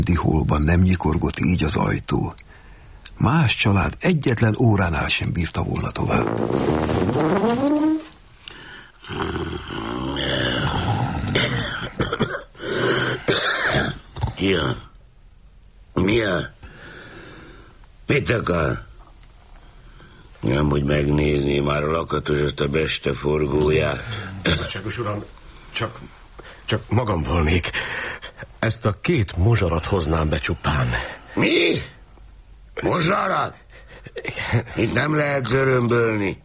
Diholban nem nyikorgott így az ajtó. Más család egyetlen óránál sem bírta volna tovább. Ja. Mi a? Mit akar? Nem, hogy megnézni már a lakatos ezt a besteforgóját. Nagyságos uram, csak magam volnék. Ezt a 2 mozsarat hoznám be csupán. Mi? Mozsarat? Itt nem lehet zörömbölni.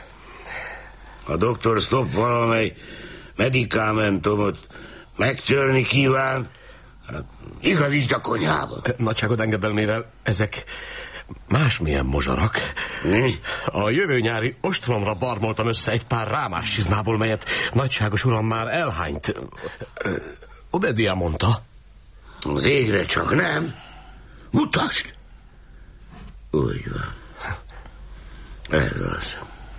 A doktor Slop valamely medikamentumot megtörni kíván. Hát, igazítsd a konyhába. Nagyságod engedelmével, ezek másmilyen mozsarak. Mi? A jövő nyári ostromra barmoltam össze egy pár rámás csizmából, melyet nagyságos uram már elhányt. Obedia mondta. Az égre csak nem. Mutasd! Úgy van. Ez az.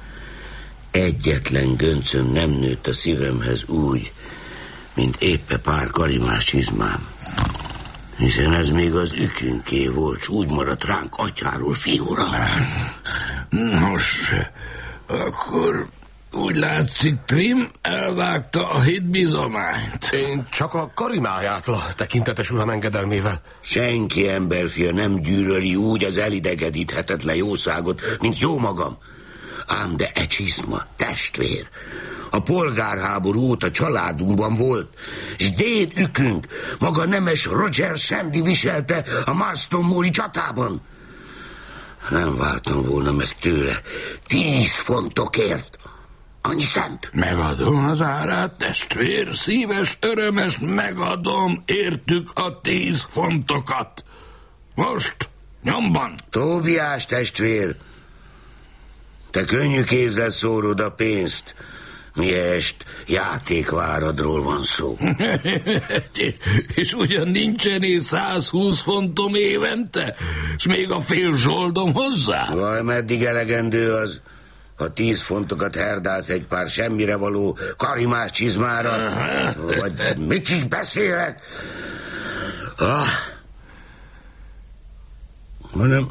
Egyetlen göncöm nem nőtt a szívemhez úgy, mint éppe pár karimás csizmám. Hiszen ez még az ükünké volt, s úgy maradt ránk atyáról fiúra. Nos, akkor úgy látszik, Trim elvágta a hitbizományt. Én csak a karimájátla, tekintetes uram engedelmével. Senki emberfia nem gyűlöli úgy az elidegedíthetetlen jószágot, mint jó magam. Ám de csizma, testvér, a polgárháború óta családunkban volt, s déd ükünk maga nemes Roger Sandy viselte a Marston Moori csatában. Nem váltam volna meg tőle 10 fontokért. Annyi szent. Megadom az árát, testvér, szíves örömes megadom, értük a 10 fontokat. Most, nyomban. Tóbiás testvér, te könnyű kézzel szórod a pénzt, miest játékváradról van szó. És ugyan nincsené 120 fontom évente, és még a fél zsoldom hozzá? Vaj, meddig elegendő az, ha 10 fontokat herdálsz egy pár semmire való karimás csizmára? Vagy mit is beszélek? Hanem,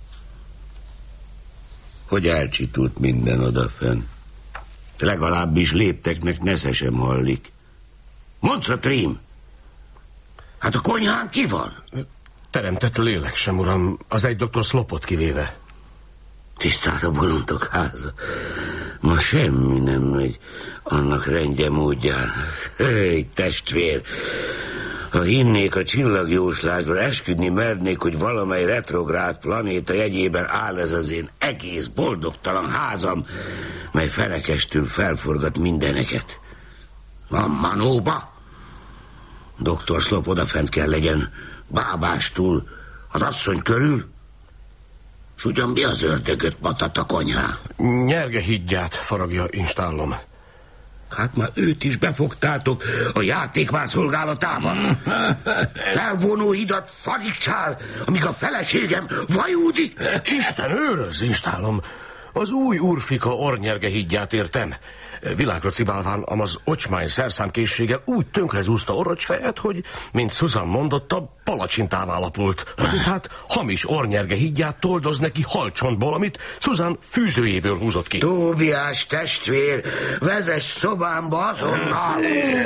hogy elcsitult minden odafenn. Legalábbis lépteknek nesze sem hallik. Mondd a Trim! Hát a konyhán ki van? Teremtett lélek sem, uram, az egy doktor Slopot kivéve. Tisztára bolondok háza. Ma semmi nem megy annak rendje módján. Hey, testvér! Ha hinnék a csillagjóslásban, esküdni mernék, hogy valamely retrográd planéta jegyében áll ez az én egész boldogtalan házam, mely ferekestül felforgat mindeneket. Van manóba? Doktor Slop odafent kell legyen, bábástul, az asszony körül, s ugyan mi az ördögöt matat a konyhán? Nyerge higgyát faragja installom. Hát már őt is befogtátok a játékvár szolgálatában. Felvonó hidat faricsál, amíg a feleségem vajúdik. Isten őröz, installom. Az új úrfika Ornyerge higgyát értem. Világra cibálván amaz ocsmány szerszámkészsége úgy tönkrezúzta orrocskáját, hogy, mint Susan mondotta, palacsintává lapult. Azért hát hamis Ornyerge higgyát toldoz neki halcsontból, amit Susan fűzőjéből húzott ki. Tóbiás testvér, vezess szobámba azonnal!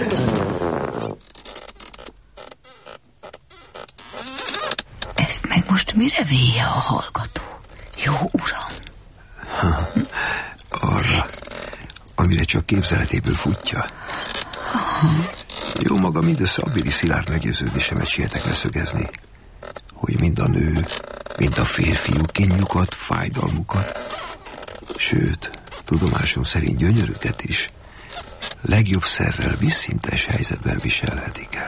Ezt meg most mire véje a hallgató? Jó uram! Arra, amire csak képzeletéből futja. Jó maga mindössze abbéli szilárd meggyőződésemet sietek leszögezni, hogy mind a nő, mind a férfiú kínjukat, fájdalmukat, sőt, tudomásom szerint gyönyörüket is legjobb szerrel vízszintes helyzetben viselhetik el.